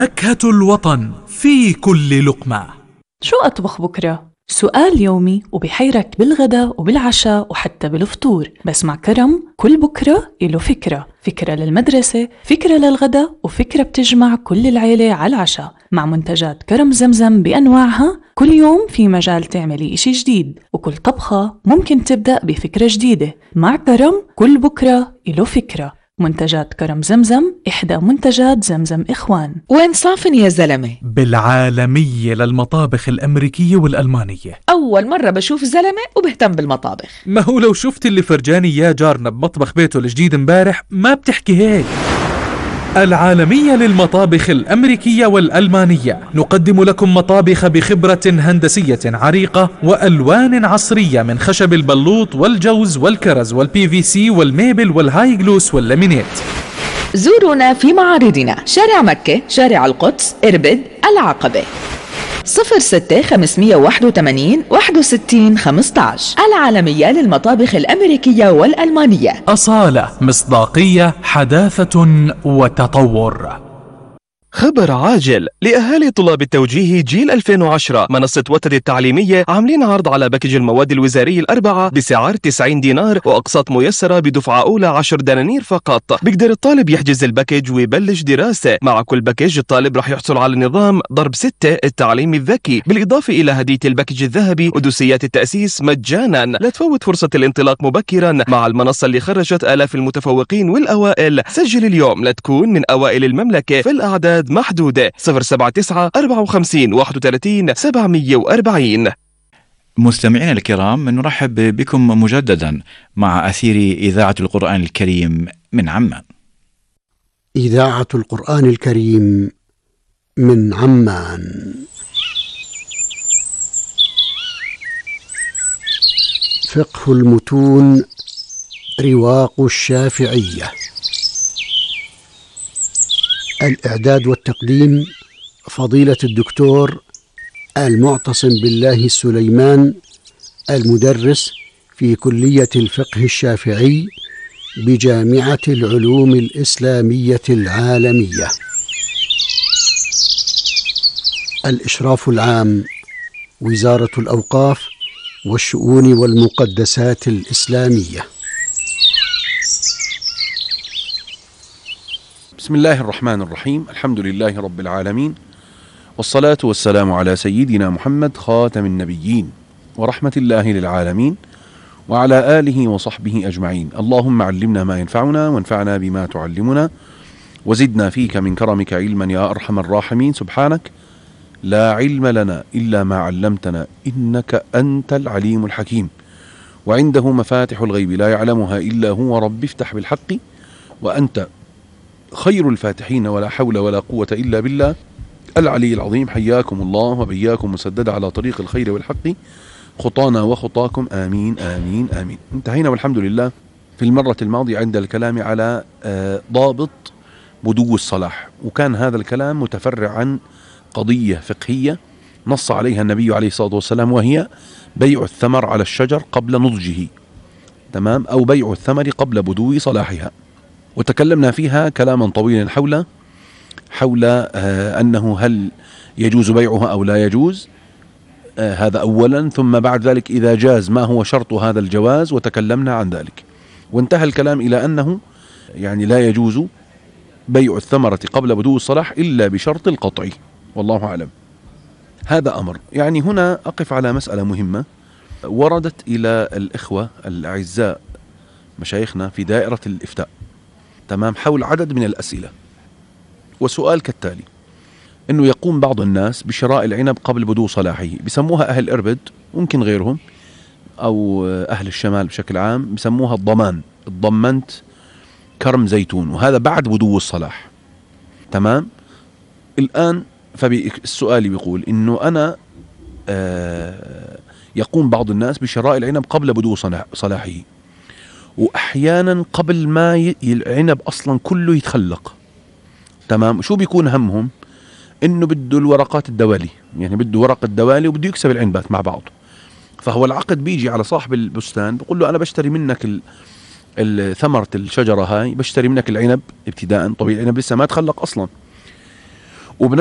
نكهة الوطن في كل لقمة. شو أطبخ بكرة؟ سؤال يومي وبحيرك بالغداء وبالعشاء وحتى بالفطور. بس مع كرم كل بكرة إله فكرة للمدرسة، فكرة للغداء، وفكرة بتجمع كل العيلة على العشاء. مع منتجات كرم زمزم بأنواعها كل يوم في مجال تعملي إشي جديد، وكل طبخة ممكن تبدأ بفكرة جديدة. مع كرم كل بكرة إله فكرة. منتجات كرم زمزم إحدى منتجات زمزم إخوان. وين صافن يا زلمة؟ بالعالمية للمطابخ الأمريكية والألمانية. أول مرة بشوف زلمة وبهتم بالمطابخ. ما هو لو شفت اللي فرجاني يا جارنا بمطبخ بيته الجديد امبارح ما بتحكي هيك. العالمية للمطابخ الأمريكية والألمانية، نقدم لكم مطابخ بخبرة هندسية عريقة وألوان عصرية من خشب البلوط والجوز والكرز والبي في سي والميبل والهاي جلوس واللامينيت. زورونا في معارضنا شارع مكة، شارع القدس، إربد، العقبة. 06-581-61-15. العالمية للمطابخ الأمريكية والألمانية. أصالة، مصداقية، حداثة وتطور. خبر عاجل لأهالي طلاب التوجيه جيل 2010. منصة وتد التعليمية عاملين عرض على باكج المواد الوزاري الأربعة بسعر 90 دينار وأقساط ميسرة بدفعة أولى 10 دنانير فقط. بيقدر الطالب يحجز الباكج ويبلش دراسة. مع كل باكج الطالب رح يحصل على نظام ضرب 6 التعليم الذكي، بالإضافة إلى هدية الباكج الذهبي ودوسيات التأسيس مجانا. لا تفوت فرصة الانطلاق مبكرا مع المنصة اللي خرجت آلاف المتفوقين والأوائل. سجل اليوم لتكون من أوائل المملكة، في الأعداد محدودة. 079-54-31-740. مستمعينا الكرام، نرحب بكم مجددا مع أثير إذاعة القرآن الكريم من عمان. إذاعة القرآن الكريم من عمان. فقه المتون، رواق الشافعية. الإعداد والتقديم فضيلة الدكتور المعتصم بالله السليمان، المدرس في كلية الفقه الشافعي بجامعة العلوم الإسلامية العالمية. الإشراف العام وزارة الأوقاف والشؤون والمقدسات الإسلامية. بسم الله الرحمن الرحيم. الحمد لله رب العالمين، والصلاة والسلام على سيدنا محمد خاتم النبيين ورحمة الله للعالمين، وعلى آله وصحبه أجمعين. اللهم علمنا ما ينفعنا وانفعنا بما تعلمنا، وزدنا فيك من كرمك علما يا أرحم الراحمين. سبحانك لا علم لنا إلا ما علمتنا إنك أنت العليم الحكيم، وعنده مفاتح الغيب لا يعلمها إلا هو. رب افتح بالحق وأنت خير الفاتحين، ولا حول ولا قوة إلا بالله العلي العظيم. حياكم الله وبياكم مسدد على طريق الخير والحق خطانا وخطاكم، آمين آمين آمين. انتهينا والحمد لله في المرة الماضية عند الكلام على ضابط بدو الصلاح، وكان هذا الكلام متفرع عن قضية فقهية نص عليها النبي عليه الصلاة والسلام، وهي بيع الثمر على الشجر قبل نضجه، تمام، أو بيع الثمر قبل بدو صلاحها. وتكلمنا فيها كلاما طويلا حول أنه هل يجوز بيعها أو لا يجوز، هذا أولا، ثم بعد ذلك إذا جاز ما هو شرط هذا الجواز، وتكلمنا عن ذلك. وانتهى الكلام إلى أنه يعني لا يجوز بيع الثمرة قبل بدو الصلاح إلا بشرط القطع، والله أعلم. هذا أمر. يعني هنا أقف على مسألة مهمة وردت إلى الإخوة الأعزاء مشايخنا في دائرة الإفتاء، تمام، حول عدد من الأسئلة. وسؤال كالتالي: إنه يقوم بعض الناس بشراء العنب قبل بدو صلاحه، بسموها أهل إربد، ممكن غيرهم أو أهل الشمال بشكل عام بسموها الضمان، الضمنت كرم زيتون، وهذا بعد بدو الصلاح، تمام. الآن فالسؤال بيقول إنه أنا يقوم بعض الناس بشراء العنب قبل بدو صلاحه، وأحيانا قبل ما العنب أصلا كله يتخلق، تمام. شو بيكون همهم؟ إنه بده الورقات الدوالي، يعني بده ورق الدوالي وبده يكسب العنبات مع بعض. فهو العقد بيجي على صاحب البستان بيقول له أنا بشتري منك ثمرة الشجرة هاي، بشتري منك العنب ابتداء. طبيعي العنب لسه ما تخلق أصلا،